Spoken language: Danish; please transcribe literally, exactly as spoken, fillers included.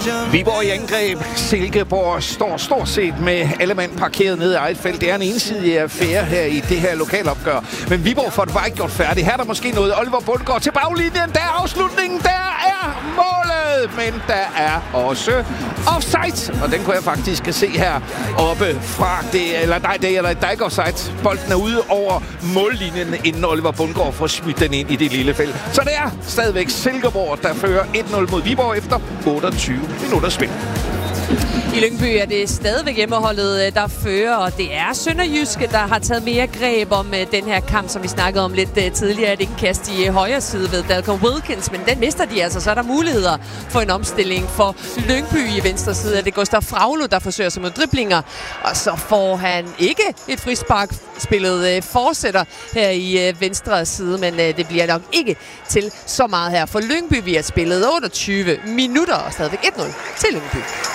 Viborg i angreb. Silkeborg står stort set med alle mand parkeret nede i eget felt. Det er en ensidig affære her i det her lokalopgør. Men Viborg får det bare ikke gjort færdigt. Her er der måske noget. Oliver Bundgaard til baglinjen. Der er afslutningen. Der er målet. Men der er også offside. Og den kunne jeg faktisk se her oppe fra det. Eller nej, det er, der er ikke offside. Bolden er ude over mållinjen, inden Oliver Bundgaard får smidt den ind i det lille felt. Så det er stadigvæk Silkeborg, der fører et nul mod Viborg efter otteogtyve minutter spil. I Lyngby er det stadigvæk hjemmeholdet, der fører, og det er Sønderjyske, der har taget mere greb om den her kamp, som vi snakkede om lidt tidligere. Det er en kast i højre side ved Dalcom Wilkins, men den mister de altså. Så er der muligheder for en omstilling for Lyngby i venstre side. Det er Gustav Fraglo, der forsøger sig med driblinger, og så får han ikke et frispark. Spillet fortsætter her i venstre side, men det bliver nok ikke til så meget her. For Lyngby vi har spillet otteogtyve minutter, og stadigvæk et nul til Lyngby.